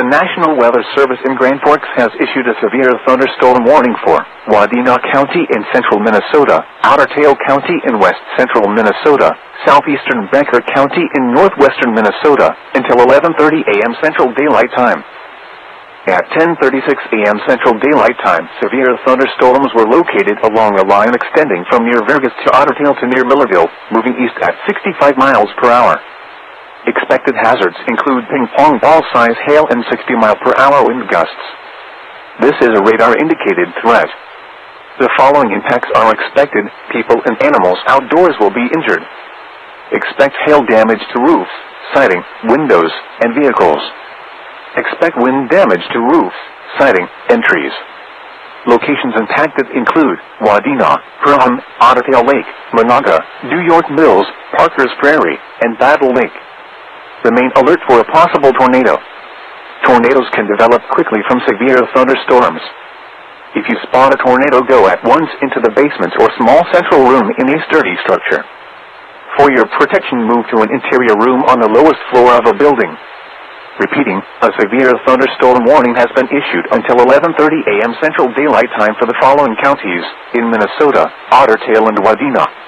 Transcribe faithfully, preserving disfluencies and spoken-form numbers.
National Weather Service in Grand Forks has issued a severe thunderstorm warning for Wadena County in central Minnesota, Otter Tail County in west central Minnesota, southeastern Becker County in northwestern Minnesota, until eleven thirty a m Central Daylight Time. At ten thirty-six a m Central Daylight Time, severe thunderstorms were located along a line extending from near Vergas to Otter Tail to near Millerville, moving east at sixty-five miles per hour. Expected hazards include ping-pong ball-size hail and sixty mile per hour wind gusts. This is a radar-indicated threat. The following impacts are expected: people and animals outdoors will be injured. Expect hail damage to roofs, siding, windows, and vehicles. Expect wind damage to roofs, siding, and trees. Locations impacted include Wadena, Perham, Otter Tail Lake, Monaga, New York Mills, Parker's Prairie, and Battle Lake. Remain alert for a possible tornado. Tornadoes can develop quickly from severe thunderstorms. If you spot a tornado, go at once into the basement or small central room in a sturdy structure. For your protection, move to an interior room on the lowest floor of a building. Repeating, a severe thunderstorm warning has been issued until eleven thirty a m Central Daylight Time for the following counties in Minnesota: Otter Tail and Wadena.